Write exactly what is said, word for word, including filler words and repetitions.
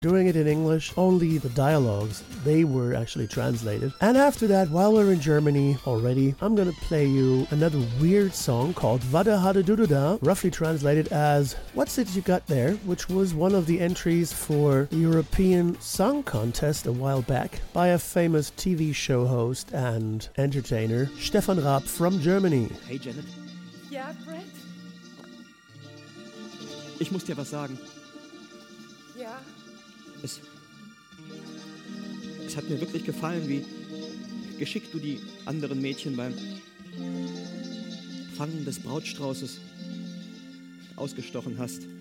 doing it in English. Only the dialogues, they were actually translated. And after that, while we're in Germany already, I'm gonna play you another weird song called Vada Hada Dududa, roughly translated as What's It You Got There, which was one of the entries for the European Song Contest a while back by a famous T V show host and entertainer, Stefan Raab from Germany. Hey Janet. Ja, Brett? Ich muss dir was sagen. Ja. Es, es hat mir wirklich gefallen, wie geschickt du die anderen Mädchen beim Fangen des Brautstraußes ausgestochen hast.